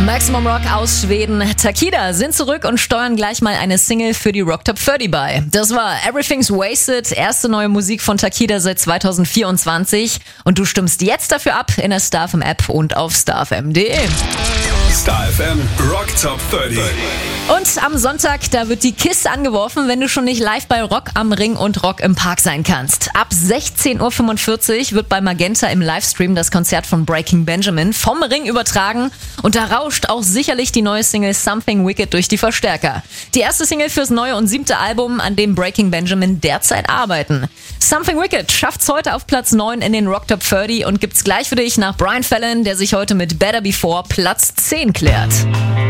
Maximum Rock aus Schweden. Takida sind zurück und steuern gleich mal eine Single für die Rock Top 30 bei. Das war Everything's Wasted, erste neue Musik von Takida seit 2024. Und du stimmst jetzt dafür ab in der StarFM App und auf starfm.de. StarFM Rock Top 30. Und am Sonntag, da wird die Kiste angeworfen, wenn du schon nicht live bei Rock am Ring und Rock im Park sein kannst. Ab 16.45 Uhr wird bei Magenta im Livestream das Konzert von Breaking Benjamin vom Ring übertragen. Und da rauscht auch sicherlich die neue Single Something Wicked durch die Verstärker. Die erste Single fürs neue und 7. Album, an dem Breaking Benjamin derzeit arbeiten. Something Wicked schafft's heute auf Platz 9 in den Rock Top 30 und gibt's gleich für dich nach Brian Fallon, der sich heute mit Better Before Platz 10 klärt.